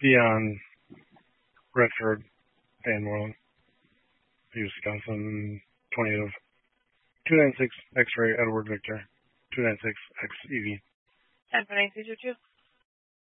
Dion Redford, Fan World, Wisconsin, 20 of 296 X-ray Edward Victor, 296 XEV. 10 for 932.